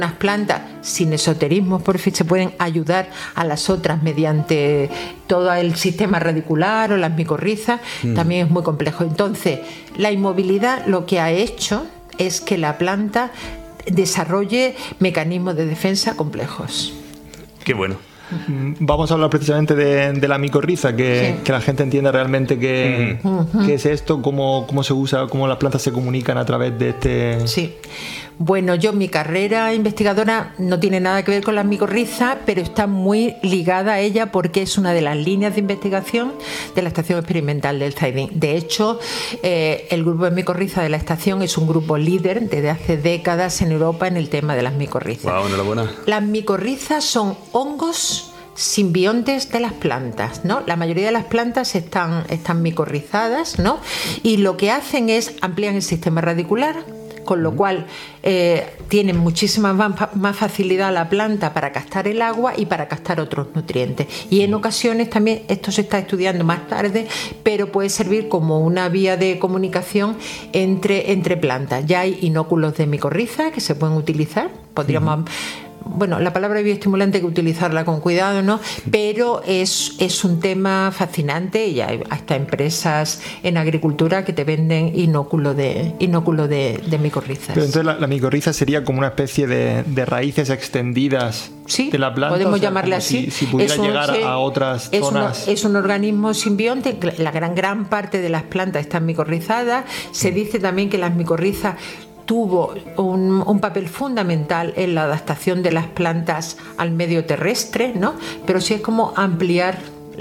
Las plantas sin esoterismo, por fin, se pueden ayudar a las otras mediante todo el sistema radicular o las micorrizas, también es muy complejo. Entonces, la inmovilidad lo que ha hecho es que la planta desarrolle mecanismos de defensa complejos. Qué bueno. Vamos a hablar precisamente de la micorriza, que la gente entienda realmente qué es esto, cómo se usa, cómo las plantas se comunican a través de este... Sí. Bueno, mi carrera investigadora no tiene nada que ver con la micorriza, pero está muy ligada a ella porque es una de las líneas de investigación de la Estación Experimental del Zaidín. De hecho, el grupo de micorriza de la estación es un grupo líder desde hace décadas en Europa en el tema de las micorrizas. Wow, enhorabuena. Las micorrizas son hongos simbiontes de las plantas, ¿no? La mayoría de las plantas están micorrizadas, ¿no? Y lo que hacen es amplían el sistema radicular, con lo cual tienen muchísima más facilidad la planta para captar el agua y para captar otros nutrientes. Y en ocasiones también, esto se está estudiando más tarde, pero puede servir como una vía de comunicación entre plantas. Ya hay inóculos de micorriza que se pueden utilizar, podríamos... Bueno, la palabra bioestimulante hay que utilizarla con cuidado, ¿no? Pero es un tema fascinante y hay hasta empresas en agricultura que te venden inóculo de micorrizas. Pero entonces la micorriza sería como una especie de raíces extendidas de la planta. Podemos llamarle así. Si pudiera llegar a otras zonas. Es un organismo simbionte. La gran parte de las plantas están micorrizadas. Se dice también que las micorrizas tuvo un papel fundamental en la adaptación de las plantas al medio terrestre, ¿no? Pero sí es como ampliar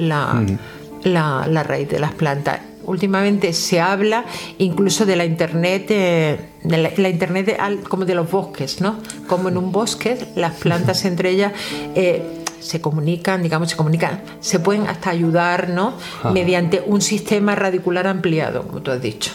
la raíz de las plantas. Últimamente se habla incluso de la internet, como de los bosques, ¿no? Como en un bosque las plantas entre ellas se comunican, se pueden hasta ayudar, ¿no? Mediante un sistema radicular ampliado, como tú has dicho.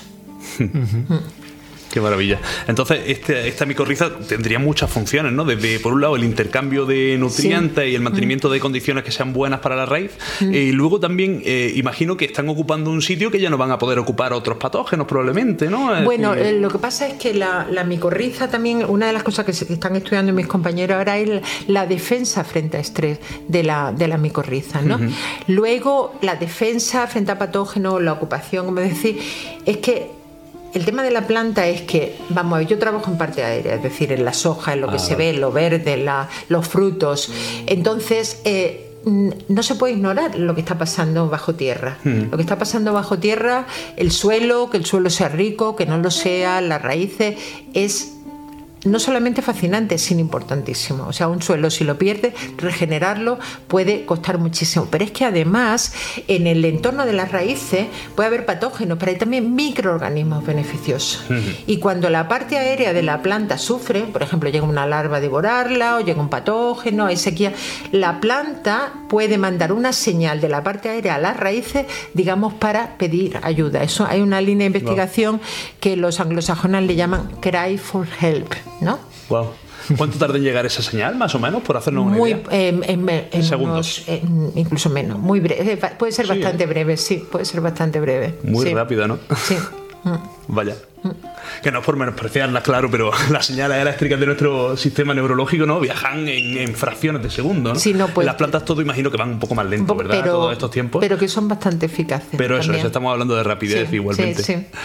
Qué maravilla. Entonces, esta micorriza tendría muchas funciones, ¿no? Desde, por un lado, el intercambio de nutrientes y el mantenimiento de condiciones que sean buenas para la raíz. Y luego también, imagino que están ocupando un sitio que ya no van a poder ocupar otros patógenos, probablemente, ¿no? Bueno, lo que pasa es que la micorriza también, una de las cosas que están estudiando mis compañeros ahora es la defensa frente a estrés de la micorriza, ¿no? Luego, la defensa frente a patógenos, la ocupación, como decir, es que el tema de la planta es que, vamos a ver, yo trabajo en parte aérea, es decir, en las hojas, en lo que se ve, en lo verde, los frutos. Entonces, no se puede ignorar lo que está pasando bajo tierra. Lo que está pasando bajo tierra, el suelo, que el suelo sea rico, que no lo sea, las raíces, es no solamente fascinante, sino importantísimo. O sea, un suelo, si lo pierdes, regenerarlo puede costar muchísimo. Pero es que además, en el entorno de las raíces puede haber patógenos, pero hay también microorganismos beneficiosos. Y cuando la parte aérea de la planta sufre, por ejemplo, llega una larva a devorarla o llega un patógeno, hay sequía, la planta puede mandar una señal de la parte aérea a las raíces, digamos, para pedir ayuda. Eso hay una línea de investigación que los anglosajones le llaman Cry for Help, ¿no? Wow. ¿Cuánto tarda en llegar esa señal, más o menos, por hacernos una idea? En segundos. Incluso menos, muy breve. Puede ser bastante breve, sí, puede ser bastante breve. Muy rápido, ¿no? Sí. Vaya. Que no es por menospreciarlas, claro, pero las señales eléctricas de nuestro sistema neurológico, ¿no? Viajan en fracciones de segundo, ¿no? Sí, no, pues, las plantas todo imagino que van un poco más lento, ¿verdad? Todos estos tiempos. Pero que son bastante eficaces. Pero también. eso, estamos hablando de rapidez igualmente.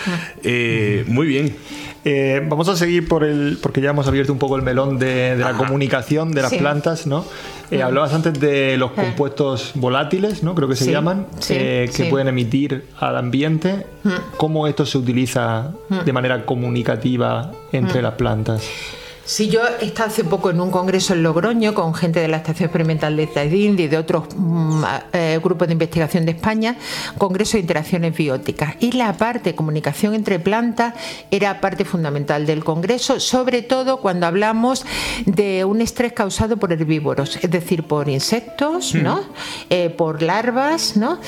Sí. Muy bien. Vamos a seguir porque ya hemos abierto un poco el melón de la comunicación de las plantas, ¿no? Hablabas antes de los compuestos volátiles, ¿no? Creo que se llaman, que pueden emitir al ambiente. ¿Cómo esto se utiliza de manera comunicativa entre las plantas? Sí, yo he estado hace poco en un congreso en Logroño con gente de la Estación Experimental de Zaidín y de otros grupos de investigación de España, congreso de interacciones bióticas. Y la parte de comunicación entre plantas era parte fundamental del congreso, sobre todo cuando hablamos de un estrés causado por herbívoros, es decir, por insectos, ¿no? Por larvas, ¿no?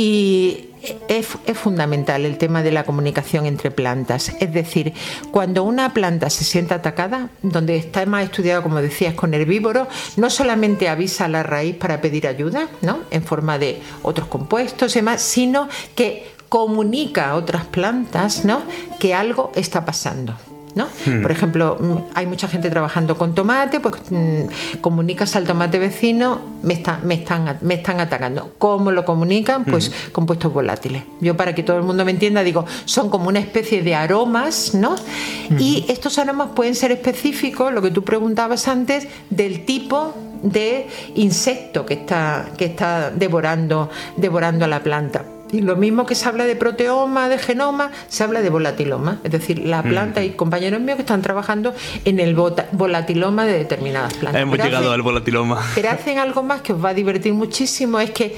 Y es fundamental el tema de la comunicación entre plantas. Es decir, cuando una planta se siente atacada, donde está más estudiado, como decías, con herbívoros, no solamente avisa a la raíz para pedir ayuda, ¿no? En forma de otros compuestos y demás, sino que comunica a otras plantas, ¿no? Que algo está pasando. ¿no? Por ejemplo, hay mucha gente trabajando con tomate, pues comunicas al tomate vecino, me están atacando. ¿Cómo lo comunican? Pues compuestos volátiles. Yo, para que todo el mundo me entienda, digo, son como una especie de aromas, ¿no? Y estos aromas pueden ser específicos, lo que tú preguntabas antes, del tipo de insecto que está devorando a la planta. Y lo mismo que se habla de proteoma, de genoma, se habla de volatiloma. Es decir, la planta, hay compañeros míos que están trabajando en el volatiloma de determinadas plantas. Hemos llegado al volatiloma. Pero hacen algo más que os va a divertir muchísimo, es que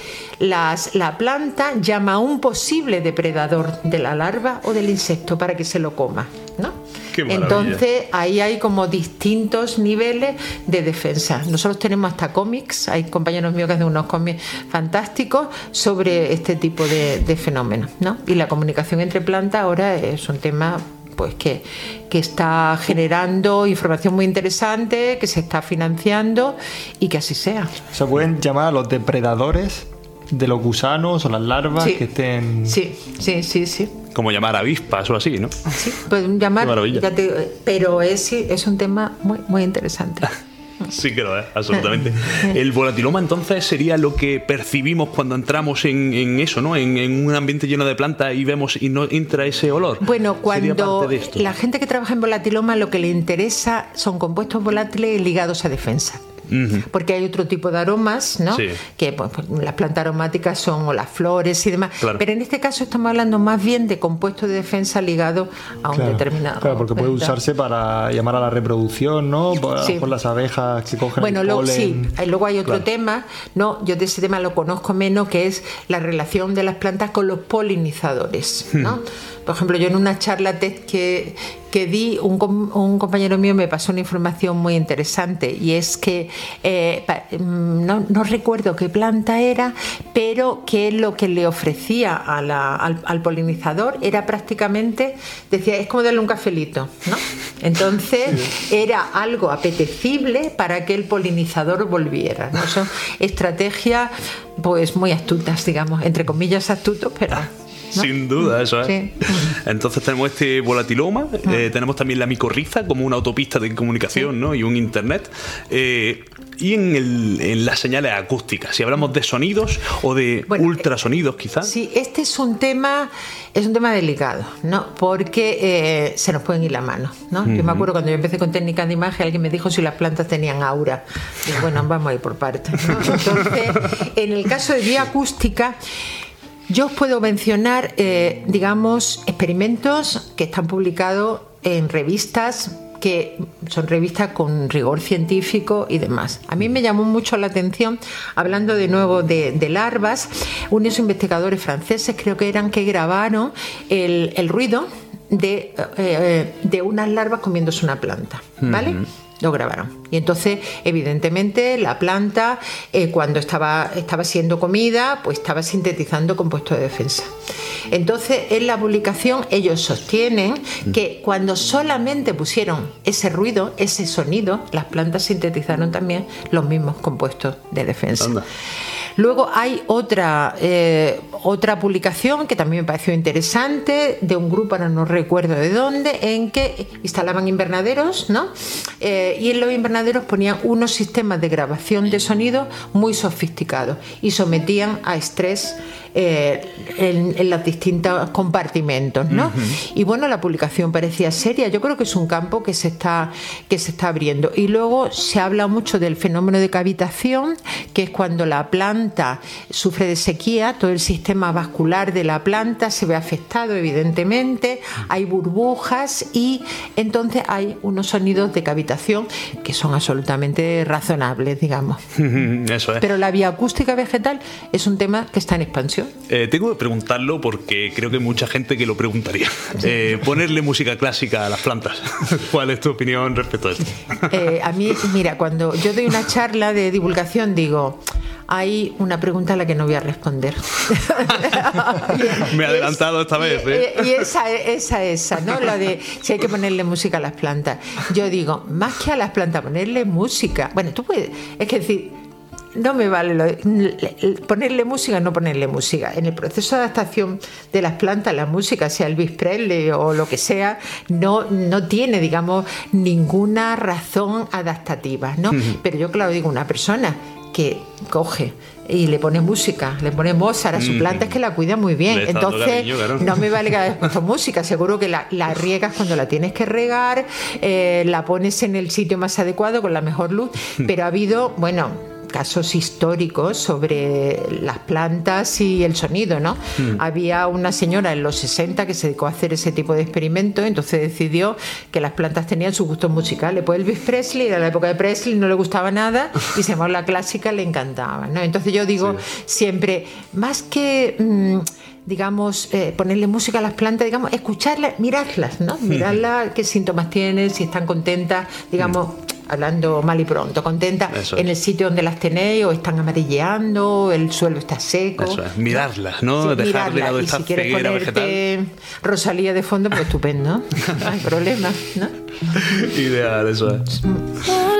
la planta llama a un posible depredador de la larva o del insecto para que se lo coma, ¿no? Entonces ahí hay como distintos niveles de defensa. Nosotros tenemos hasta cómics, hay compañeros míos que hacen unos cómics fantásticos sobre este tipo de fenómenos, ¿no? Y la comunicación entre plantas ahora es un tema pues que está generando información muy interesante, que se está financiando y que así sea. ¿Se pueden llamar a los depredadores de los gusanos o las larvas que estén...? Sí. Como llamar avispas o así, ¿no? Sí, pueden llamar, pero es un tema muy, muy interesante. Sí que lo es, absolutamente. El volatiloma entonces sería lo que percibimos cuando entramos en eso, ¿no? En un ambiente lleno de plantas y vemos y no entra ese olor. Bueno, cuando la gente que trabaja en volatiloma lo que le interesa son compuestos volátiles ligados a defensa. Porque hay otro tipo de aromas, ¿no? Sí. Que pues, las plantas aromáticas son o las flores y demás. Claro. Pero en este caso estamos hablando más bien de compuestos de defensa ligados a un determinado. Claro, porque puede usarse para llamar a la reproducción, ¿no? Por las abejas que cogen el polen. Luego hay otro tema, ¿no? Yo de ese tema lo conozco menos, que es la relación de las plantas con los polinizadores, ¿no? Por ejemplo, yo en una charla TED que di, un compañero mío me pasó una información muy interesante, y es que no recuerdo qué planta era, pero que lo que le ofrecía al polinizador era prácticamente, decía, es como darle un cafelito, ¿no? Entonces era algo apetecible para que el polinizador volviera, ¿no? Son estrategias pues muy astutas, digamos, entre comillas astutos, pero... ¿no? Sin duda, eso es. Sí. Entonces tenemos este volatiloma, tenemos también la micorriza como una autopista de comunicación, ¿no? Y un internet. Y en las señales acústicas, si hablamos de sonidos o de ultrasonidos, quizás. Sí, este es un tema delicado, ¿no? Porque se nos pueden ir la mano, ¿no? Yo me acuerdo cuando yo empecé con técnicas de imagen, alguien me dijo si las plantas tenían aura. Y bueno, vamos a ir por partes, ¿no? Entonces, en el caso de bioacústica, yo os puedo mencionar, digamos, experimentos que están publicados en revistas que son revistas con rigor científico y demás. A mí me llamó mucho la atención, hablando de nuevo de larvas, unos investigadores franceses, creo que eran, que grabaron el ruido de unas larvas comiéndose una planta, ¿vale? Lo grabaron. Y entonces, evidentemente, la planta, cuando estaba siendo comida, pues estaba sintetizando compuestos de defensa. Entonces, en la publicación, ellos sostienen que cuando solamente pusieron ese ruido, ese sonido, las plantas sintetizaron también los mismos compuestos de defensa. Anda. Luego hay otra publicación que también me pareció interesante, de un grupo, ahora no recuerdo de dónde, en que instalaban invernaderos, ¿no? Y en los invernaderos ponían unos sistemas de grabación de sonido muy sofisticados y sometían a estrés en los distintos compartimentos, ¿no? Y bueno, la publicación parecía seria. Yo creo que es un campo que se está abriendo. Y luego se habla mucho del fenómeno de cavitación, que es cuando la planta sufre de sequía, todo el sistema vascular de la planta se ve afectado, evidentemente, hay burbujas y entonces hay unos sonidos de cavitación que son absolutamente razonables, digamos. Eso es. Pero la bioacústica vegetal es un tema que está en expansión. Tengo que preguntarlo porque creo que hay mucha gente que lo preguntaría. Ponerle música clásica a las plantas. ¿Cuál es tu opinión respecto a esto? A mí, mira, cuando yo doy una charla de divulgación, digo, hay una pregunta a la que no voy a responder. Me he adelantado esta vez. Y esa, ¿no? La de si hay que ponerle música a las plantas. Yo digo, más que a las plantas, ponerle música. Bueno, tú puedes, es que decir, no me vale ponerle música o no ponerle música. En el proceso de adaptación de las plantas, la música, sea Elvis Presley o lo que sea, no tiene, digamos, ninguna razón adaptativa, ¿no? Pero yo, claro, digo, una persona que coge y le pone música, le pone Mozart a su planta, es que la cuida muy bien. Entonces, cariño, claro. No me vale que hayas puesto música, seguro que la riegas cuando la tienes que regar, la pones en el sitio más adecuado, con la mejor luz, pero ha habido, casos históricos sobre las plantas y el sonido, ¿no? Había una señora en los 60 que se dedicó a hacer ese tipo de experimentos, entonces decidió que las plantas tenían sus gustos musicales. Pues Elvis Presley, era la época de Presley, no le gustaba nada y se llamaba la clásica, le encantaba, ¿no? Entonces yo digo siempre, más que digamos, ponerle música a las plantas, digamos, escucharlas, mirarlas, ¿no? Mirarlas, qué síntomas tienen, si están contentas, digamos, hablando mal y pronto, contentas en el sitio donde las tenéis, o están amarilleando, el suelo está seco. Eso es, mirarlas, ¿no? Sí, dejar de lado esta ceguera vegetal. Si quieres ponerte Rosalía de fondo, pues estupendo, no hay problema, ¿no? Ideal, eso es.